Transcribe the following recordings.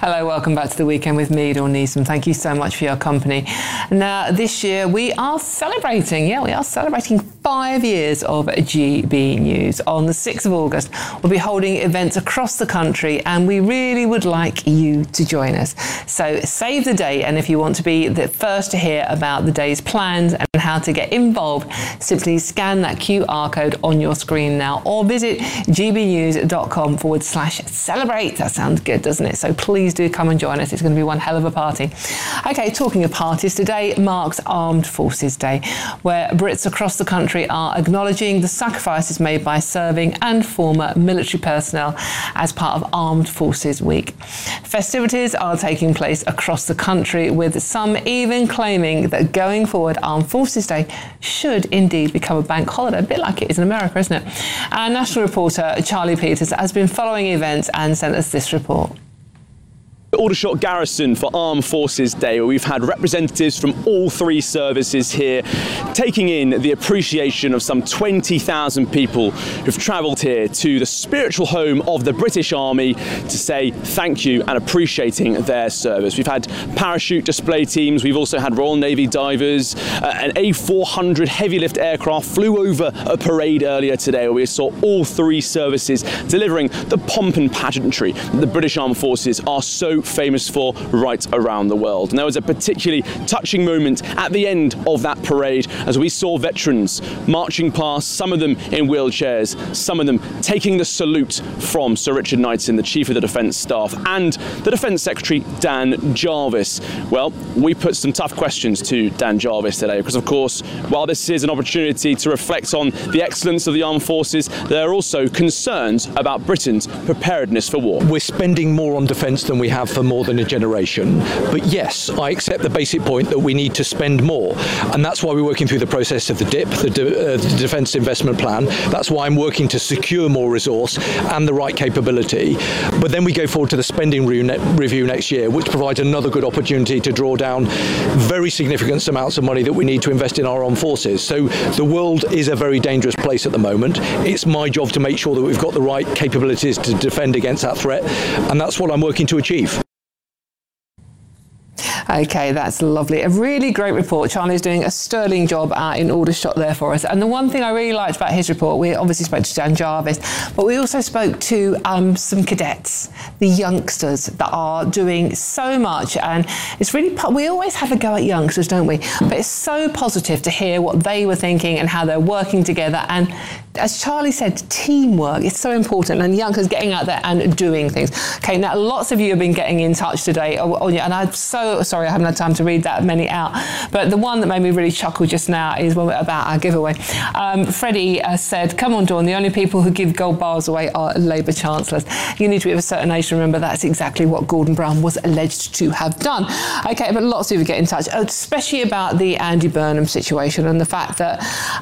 Hello, welcome back to The Weekend with me, Dawn Neeson. Thank you so much for your company. Now, this year we are celebrating 5 years of GB News. On the 6th of August, we'll be holding events across the country and we really would like you to join us. So save the date, and if you want to be the first to hear about the day's plans and how to get involved, simply scan that QR code on your screen now or visit gbnews.com/celebrate. That sounds good, doesn't it? So please do come and join us. It's going to be one hell of a party. Okay, talking of parties, today marks Armed Forces Day, where Brits across the country are acknowledging the sacrifices made by serving and former military personnel as part of Armed Forces Week. Festivities are taking place across the country, with some even claiming that going forward, Armed Forces Day should indeed become a bank holiday, a bit like it is in America, isn't it? Our national reporter, Charlie Peters, has been following events and sent us this report. Aldershot Garrison for Armed Forces Day, where we've had representatives from all three services here taking in the appreciation of some 20,000 people who've travelled here to the spiritual home of the British Army to say thank you and appreciating their service. We've had parachute display teams, we've also had Royal Navy divers, an A400 heavy lift aircraft flew over a parade earlier today where we saw all three services delivering the pomp and pageantry that the British Armed Forces are so famous for right around the world. And there was a particularly touching moment at the end of that parade as we saw veterans marching past, some of them in wheelchairs, some of them taking the salute from Sir Richard Knighton, the Chief of the Defence Staff, and the Defence Secretary Dan Jarvis. Well, we put some tough questions to Dan Jarvis today because, of course, while this is an opportunity to reflect on the excellence of the armed forces, there are also concerns about Britain's preparedness for war. We're spending more on defence than we have for more than a generation. But yes, I accept the basic point that we need to spend more. And that's why we're working through the process of the DIP, the Defence Investment Plan. That's why I'm working to secure more resource and the right capability. But then we go forward to the spending review next year, which provides another good opportunity to draw down very significant amounts of money that we need to invest in our armed forces. So the world is a very dangerous place at the moment. It's my job to make sure that we've got the right capabilities to defend against that threat. And that's what I'm working to achieve. Okay, that's lovely. A really great report. Charlie's doing a sterling job in Aldershot there for us. And the one thing I really liked about his report, we obviously spoke to Dan Jarvis, but we also spoke to some cadets, the youngsters that are doing so much. And it's really, we always have a go at youngsters, don't we? But it's so positive to hear what they were thinking and how they're working together. And as Charlie said, teamwork is so important, and youngsters getting out there and doing things. Okay, now lots of you have been getting in touch today, and I'm so sorry I haven't had time to read that many out, but the one that made me really chuckle just now is one about our giveaway. Freddie said, come on Dawn, the only people who give gold bars away are Labour chancellors. You need to be of a certain age to remember that's exactly what Gordon Brown was alleged to have done. Okay, but lots of you get in touch, especially about the Andy Burnham situation and the fact that,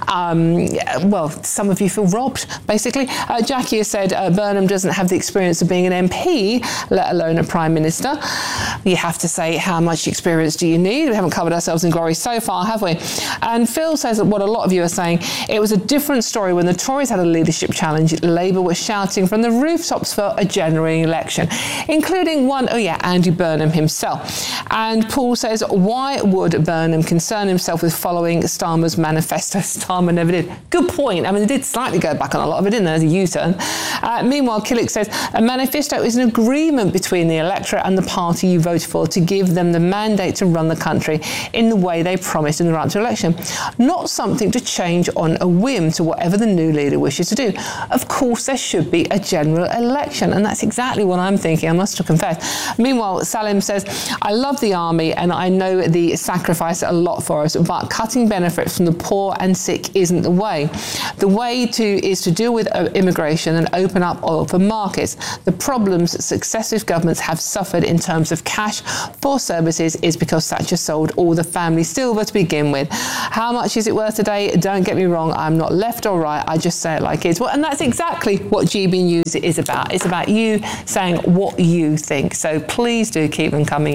well, some of you feel robbed, basically. Jackie has said Burnham doesn't have the experience of being an MP, let alone a Prime Minister. You have to say, how much experience do you need? We haven't covered ourselves in glory so far, have we? And Phil says that what a lot of you are saying, it was a different story when the Tories had a leadership challenge. Labour was shouting from the rooftops for a general election, including one, Andy Burnham himself. And Paul says, why would Burnham concern himself with following Starmer's manifesto? Starmer never did. Good point. I mean, they did slightly go back on a lot of it, didn't they? There's a U-turn. Meanwhile, Killick says, a manifesto is an agreement between the electorate and the party you voted for to give them the mandate to run the country in the way they promised in the run to election, not something to change on a whim to whatever the new leader wishes to do. Of course, there should be a general election, and that's exactly what I'm thinking, I must confess. Meanwhile, Salim says, I love the army and I know the sacrifice a lot for us, but cutting benefits from the poor and sick isn't the way. The way is to deal with immigration and open up oil for markets. The problems successive governments have suffered in terms of cash for services is because Thatcher sold all the family silver to begin with. How much is it worth today? Don't get me wrong, I'm not left or right, I just say it like it is. Well, and that's exactly what GB News is about. It's about you saying what you think. So please do keep them coming in. I will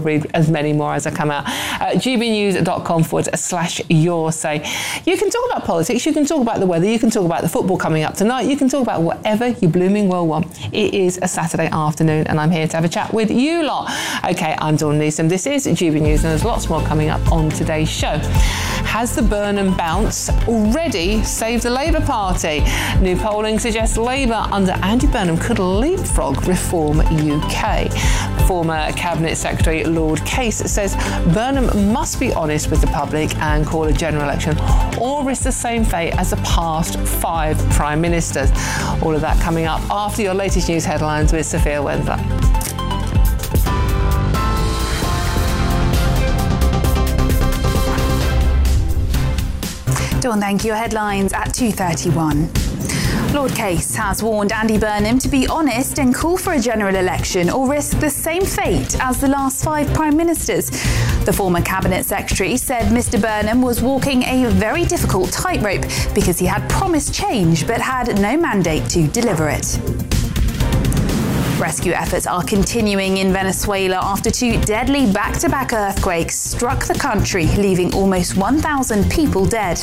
read as many more as I come out. gbnews.com/your say. You can talk about politics, you can talk about the weather, you can talk about the football coming up tonight, you can talk about whatever you blooming well want. It is a Saturday afternoon and I'm here to have a chat with you lot. Okay, I'm Dawn Neeson. This is GB News and there's lots more coming up on today's show. Has the Burnham bounce already saved the Labour Party? New polling suggests Labour under Andy Burnham could leapfrog Reform UK. Former Cabinet Secretary Lord Case says Burnham must be honest with the public and call a general election or risk the same fate as the past 5 Prime Ministers. All of that coming up after your latest news headlines with Sophia Wendler. Dawn, thank you. Headlines at 2:31. Lord Case has warned Andy Burnham to be honest and call for a general election or risk the same fate as the last 5 Prime Ministers. The former Cabinet Secretary said Mr Burnham was walking a very difficult tightrope because he had promised change but had no mandate to deliver it. Rescue efforts are continuing in Venezuela after 2 deadly back-to-back earthquakes struck the country, leaving almost 1,000 people dead.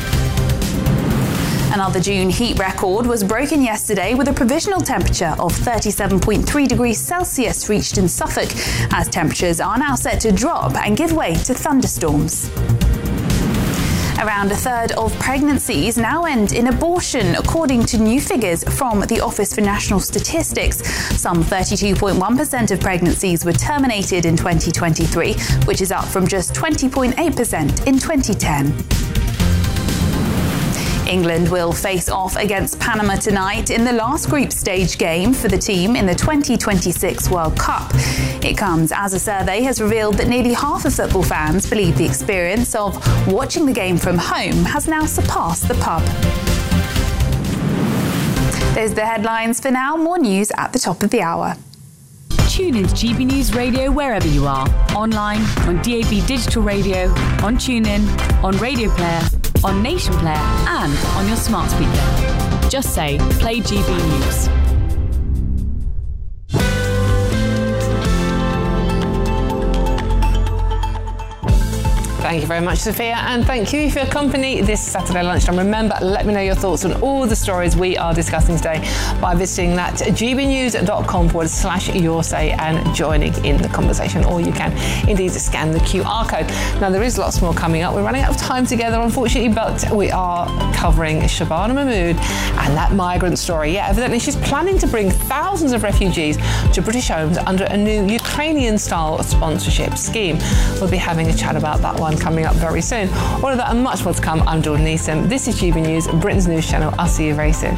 Another June heat record was broken yesterday with a provisional temperature of 37.3 degrees Celsius reached in Suffolk, as temperatures are now set to drop and give way to thunderstorms. Around a third of pregnancies now end in abortion, according to new figures from the Office for National Statistics. Some 32.1% of pregnancies were terminated in 2023, which is up from just 20.8% in 2010. England will face off against Panama tonight in the last group stage game for the team in the 2026 World Cup. It comes as a survey has revealed that nearly half of football fans believe the experience of watching the game from home has now surpassed the pub. Those are the headlines for now. More news at the top of the hour. Tune into GB News Radio wherever you are. Online, on DAB Digital Radio, on TuneIn, on Radio Player, on Nation Player and on your smart speaker. Just say, play GB News. Thank you very much, Sophia, and thank you for your company this Saturday lunchtime. Remember, let me know your thoughts on all the stories we are discussing today by visiting that gbnews.com/your say and joining in the conversation, or you can indeed scan the QR code. Now, there is lots more coming up. We're running out of time together, unfortunately, but we are covering Shabana Mahmood and that migrant story. Yeah, evidently she's planning to bring thousands of refugees to British homes under a new Ukrainian-style sponsorship scheme. We'll be having a chat about that one coming up very soon. All of that and much more to come. I'm Dawn Neeson. This is GB News, Britain's news channel. I'll see you very soon.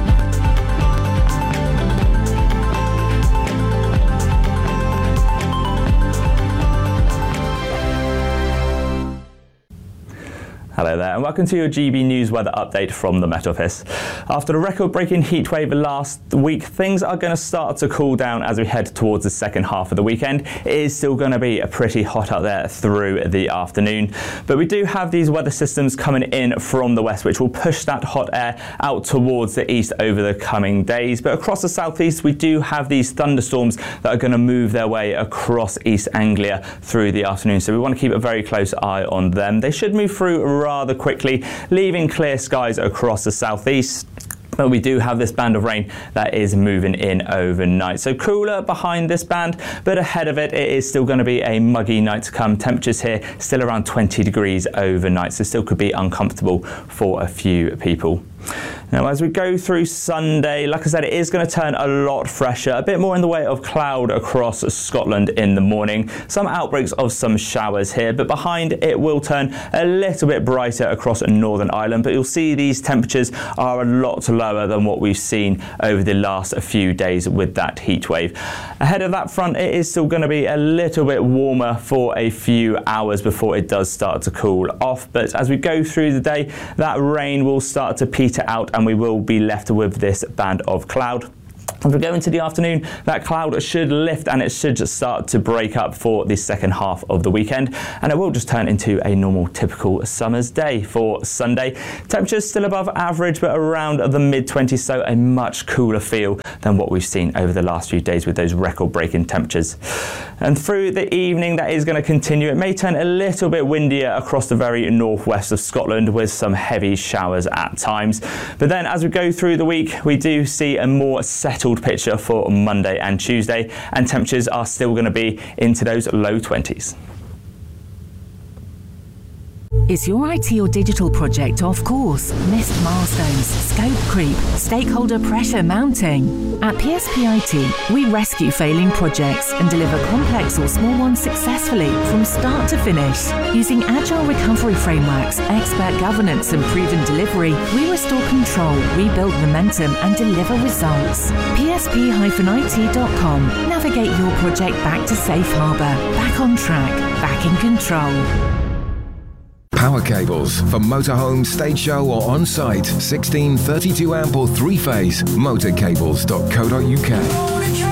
Hello there and welcome to your GB News weather update from the Met Office. After the record-breaking heatwave last week, things are going to start to cool down as we head towards the second half of the weekend. It is still going to be pretty hot out there through the afternoon, but we do have these weather systems coming in from the west which will push that hot air out towards the east over the coming days. But across the southeast we do have these thunderstorms that are going to move their way across East Anglia through the afternoon, so we want to keep a very close eye on them. They should move through rather quickly, leaving clear skies across the southeast. But we do have this band of rain that is moving in overnight. So cooler behind this band, but ahead of it, it is still going to be a muggy night to come. Temperatures here still around 20 degrees overnight, so still could be uncomfortable for a few people. Now, as we go through Sunday, like I said, it is going to turn a lot fresher, a bit more in the way of cloud across Scotland in the morning. Some outbreaks of some showers here, but behind it will turn a little bit brighter across Northern Ireland. But you'll see these temperatures are a lot lower than what we've seen over the last few days with that heat wave. Ahead of that front, it is still going to be a little bit warmer for a few hours before it does start to cool off. But as we go through the day, that rain will start to peter out and we will be left with this band of cloud. As we go into the afternoon, that cloud should lift and it should start to break up for the second half of the weekend, and it will just turn into a normal typical summer's day for Sunday. Temperatures still above average but around the mid-20s, so a much cooler feel than what we've seen over the last few days with those record-breaking temperatures. And through the evening that is going to continue. It may turn a little bit windier across the very northwest of Scotland with some heavy showers at times. But then as we go through the week, we do see a more settled picture for Monday and Tuesday, and temperatures are still going to be into those low 20s. Is your IT or digital project off course? Missed milestones, scope creep, stakeholder pressure mounting? At PSP IT, we rescue failing projects and deliver complex or small ones successfully from start to finish. Using agile recovery frameworks, expert governance and proven delivery, we restore control, rebuild momentum and deliver results. PSP-IT.com. Navigate your project back to safe harbour, back on track, back in control. Power cables for motorhome, stage show or on-site. 16, 32 amp or 3-phase. Motorcables.co.uk.